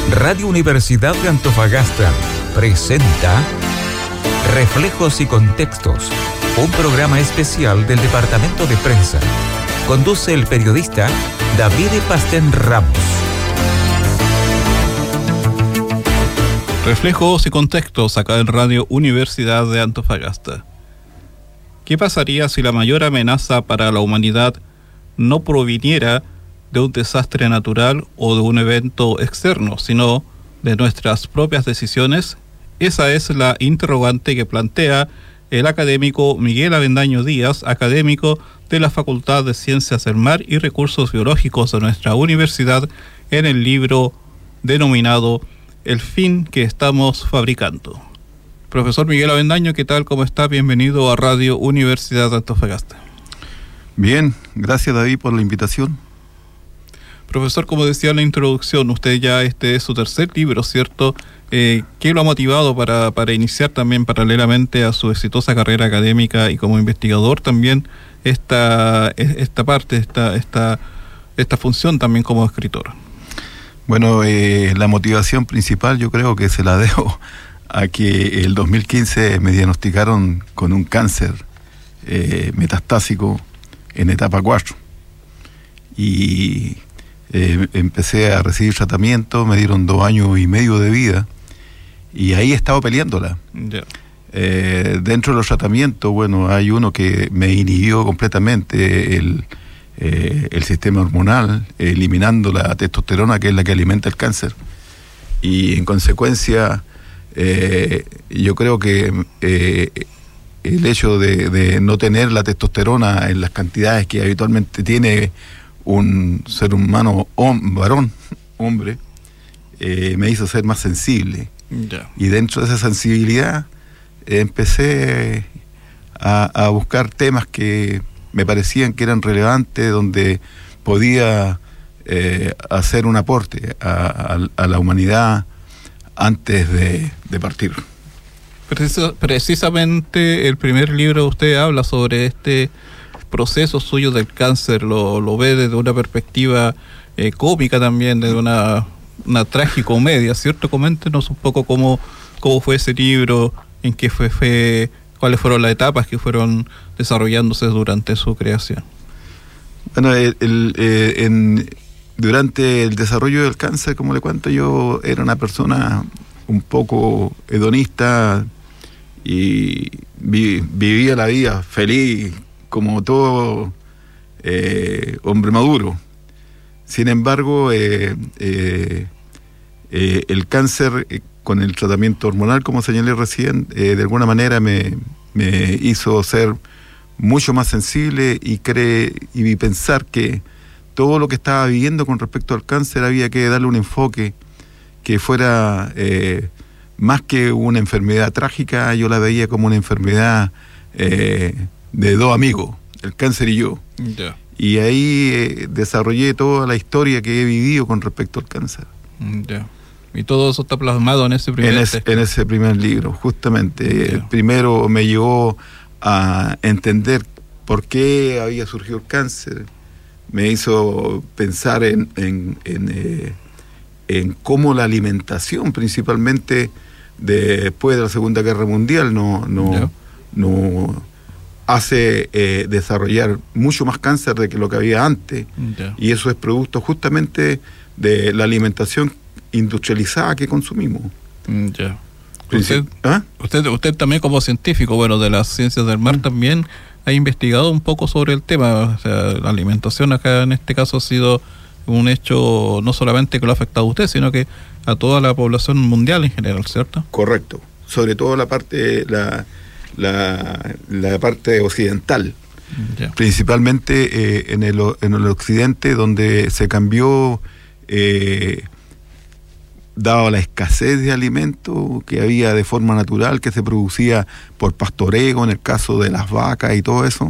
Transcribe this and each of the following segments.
Radio Universidad de Antofagasta presenta Reflejos y Contextos, un programa especial del Departamento de Prensa. Conduce el periodista David Pastén Ramos. Reflejos y Contextos acá en Radio Universidad de Antofagasta. ¿Qué pasaría si la mayor amenaza para la humanidad no proviniera de un desastre natural o de un evento externo, sino de nuestras propias decisiones? Esa es la interrogante que plantea el académico Miguel Avendaño Díaz, académico de la Facultad de Ciencias del Mar y Recursos Biológicos de nuestra universidad, en el libro denominado El fin que estamos fabricando. Profesor Miguel Avendaño, ¿qué tal? ¿Cómo está? Bienvenido a Radio Universidad de Antofagasta. Bien, gracias David por la invitación. Profesor, como decía en la introducción, usted ya este es su tercer libro, ¿cierto? ¿Qué lo ha motivado para iniciar también paralelamente a su exitosa carrera académica y como investigador también esta función también como escritor? Bueno, la motivación principal yo creo que se la debo a que el 2015 me diagnosticaron con un cáncer metastásico en etapa 4 y empecé a recibir tratamiento, me dieron 2 años y medio de vida y ahí he estado peleándola. Yeah. Dentro de los tratamientos, bueno, hay uno que me inhibió completamente el sistema hormonal, eliminando la testosterona, que es la que alimenta el cáncer, y en consecuencia yo creo que el hecho de no tener la testosterona en las cantidades que habitualmente tiene un ser humano hombre, me hizo ser más sensible. Yeah. Y dentro de esa sensibilidad empecé a buscar temas que me parecían que eran relevantes, donde podía hacer un aporte a la humanidad antes de partir. Precisamente el primer libro usted habla sobre este proceso suyo del cáncer, lo ve desde una perspectiva cómica también, desde una tragicomedia, ¿cierto? Coméntenos un poco cómo fue ese libro, en qué fue, cuáles fueron las etapas que fueron desarrollándose durante su creación. Bueno, durante el desarrollo del cáncer, como le cuento, yo era una persona un poco hedonista y vivía la vida feliz como todo hombre maduro. Sin embargo, el cáncer, con el tratamiento hormonal, como señalé recién, de alguna manera me hizo ser mucho más sensible y pensar que todo lo que estaba viviendo con respecto al cáncer había que darle un enfoque que fuera más que una enfermedad trágica. Yo la veía como una enfermedad de 2 amigos, el cáncer y yo. Yeah. Y ahí desarrollé toda la historia que he vivido con respecto al cáncer. Yeah. Y todo eso está plasmado en ese primer texto. En ese primer libro, justamente. Yeah. El primero me llevó a entender por qué había surgido el cáncer. Me hizo pensar en cómo la alimentación, principalmente después de la Segunda Guerra Mundial, no hace desarrollar mucho más cáncer de que lo que había antes. Yeah. Y eso es producto justamente de la alimentación industrializada que consumimos. Ya. Usted también, como científico, bueno, de las ciencias del mar, también ha investigado un poco sobre el tema. O sea, la alimentación acá en este caso ha sido un hecho no solamente que lo ha afectado a usted, sino que a toda la población mundial en general, ¿cierto? Correcto. Sobre todo la parte la parte occidental. Yeah. Principalmente en el occidente, donde se cambió, dado la escasez de alimentos que había de forma natural, que se producía por pastoreo, en el caso de las vacas y todo eso,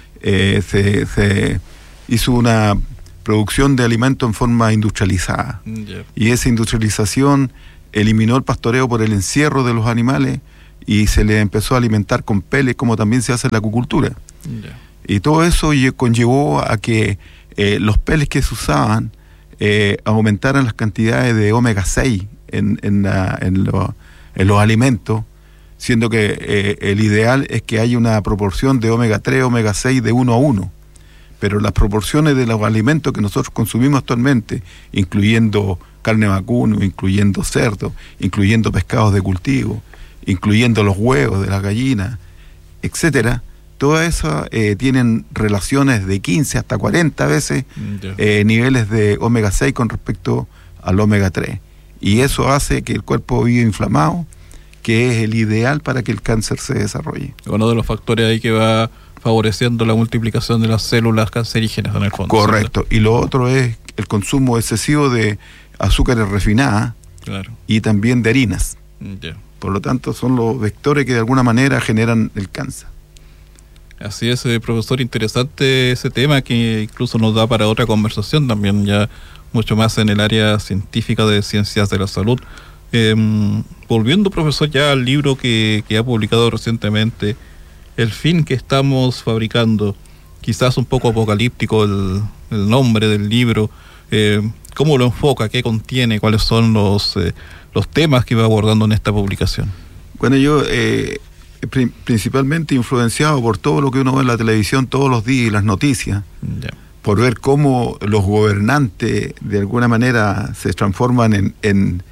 se hizo una producción de alimentos en forma industrializada. Yeah. Y esa industrialización eliminó el pastoreo por el encierro de los animales y se les empezó a alimentar con peles, como también se hace en la acuicultura. Yeah. Y todo eso conllevó a que los peles que se usaban aumentaran las cantidades de omega 6 en los alimentos, siendo que el ideal es que haya una proporción de omega 3, omega 6 de 1 a 1. Pero las proporciones de los alimentos que nosotros consumimos actualmente, incluyendo carne vacuno, incluyendo cerdo, incluyendo pescados de cultivo, incluyendo los huevos de las gallinas, etcétera, todas esas tienen relaciones de 15 hasta 40 veces niveles de omega 6 con respecto al omega 3. Y eso hace que el cuerpo viva inflamado, que es el ideal para que el cáncer se desarrolle. Uno de los factores ahí que va favoreciendo la multiplicación de las células cancerígenas en el fondo. Correcto. ¿Sí? Y lo otro es el consumo excesivo de azúcares refinadas, claro, y también de harinas. Por lo tanto, son los vectores que de alguna manera generan el cáncer. Así es, profesor, interesante ese tema que incluso nos da para otra conversación también, ya mucho más en el área científica de ciencias de la salud. Volviendo, profesor, ya al libro que ha publicado recientemente, El fin que estamos fabricando, quizás un poco apocalíptico el nombre del libro, ¿cómo lo enfoca? ¿Qué contiene? ¿Cuáles son los temas que va abordando en esta publicación? Bueno, yo principalmente influenciado por todo lo que uno ve en la televisión todos los días y las noticias, por ver cómo los gobernantes de alguna manera se transforman en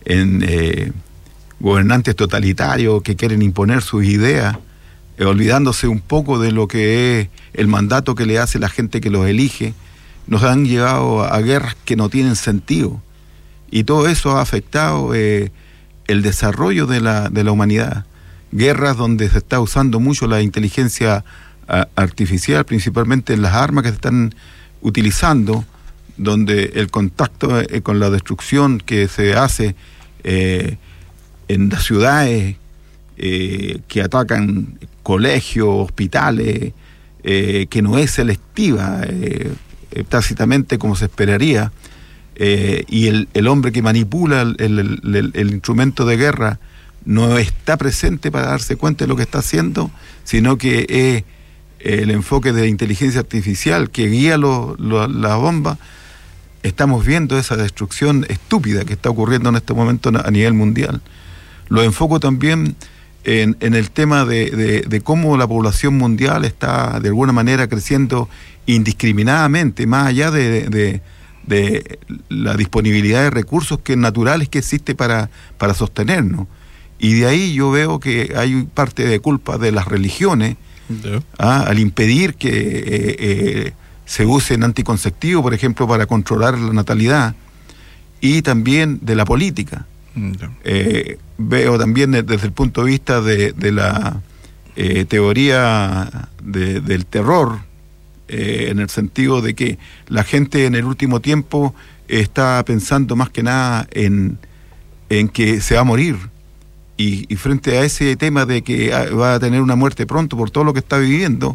gobernantes totalitarios que quieren imponer sus ideas, olvidándose un poco de lo que es el mandato que le hace la gente que los elige. Nos han llevado a guerras que no tienen sentido, y todo eso ha afectado el desarrollo de la humanidad. Guerras donde se está usando mucho la inteligencia artificial, principalmente en las armas que se están utilizando, donde el contacto con la destrucción que se hace en las ciudades que atacan colegios, hospitales, que no es selectiva, tácitamente como se esperaría, y el hombre que manipula el instrumento de guerra no está presente para darse cuenta de lo que está haciendo, sino que es el enfoque de inteligencia artificial que guía la bomba. Estamos viendo esa destrucción estúpida que está ocurriendo en este momento a nivel mundial. Lo enfoco también en el tema de cómo la población mundial está de alguna manera creciendo indiscriminadamente, más allá de la disponibilidad de recursos naturales que existe para sostenernos. Y de ahí yo veo que hay parte de culpa de las religiones, al impedir que se usen anticonceptivos, por ejemplo, para controlar la natalidad, y también de la política. Veo también desde el punto de vista de la teoría del terror, en el sentido de que la gente en el último tiempo está pensando más que nada en que se va a morir, y frente a ese tema de que va a tener una muerte pronto por todo lo que está viviendo,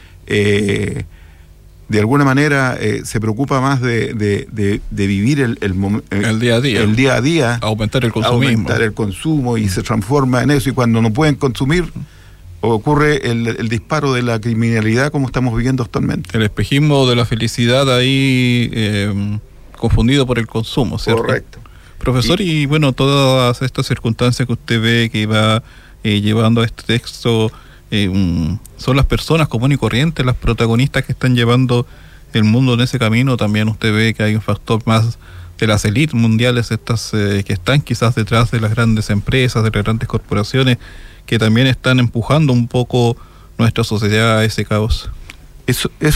de alguna manera se preocupa más de vivir el día a día, aumentar el consumo, y se transforma en eso, y cuando no pueden consumir ocurre el disparo de la criminalidad como estamos viviendo actualmente. El espejismo de la felicidad ahí confundido por el consumo, ¿cierto? Correcto. Profesor, y bueno, todas estas circunstancias que usted ve que va llevando a este texto, son las personas comunes y corrientes las protagonistas que están llevando el mundo en ese camino. También usted ve que hay un factor más de las élites mundiales, estas que están quizás detrás de las grandes empresas, de las grandes corporaciones, que también están empujando un poco nuestra sociedad a ese caos. Eso es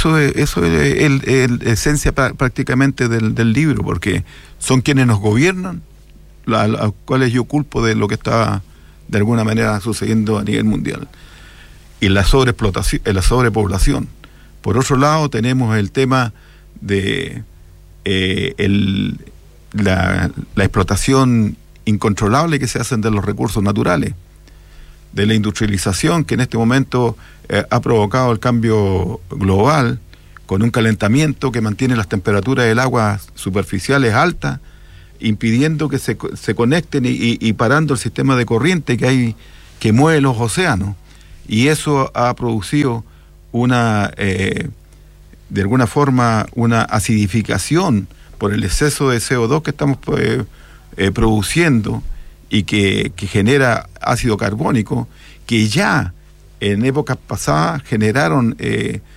la esencia prácticamente del libro, porque son quienes nos gobiernan, a los cuales yo culpo de lo que está de alguna manera sucediendo a nivel mundial, y la sobreexplotación, la sobrepoblación. Por otro lado, tenemos el tema de la explotación incontrolable que se hacen de los recursos naturales, de la industrialización que en este momento ha provocado el cambio global, con un calentamiento que mantiene las temperaturas del agua superficiales altas, impidiendo que se conecten y parando el sistema de corriente que mueve los océanos. Y eso ha producido de alguna forma una acidificación por el exceso de CO2 que estamos produciendo y que genera ácido carbónico, que ya en épocas pasadas generaron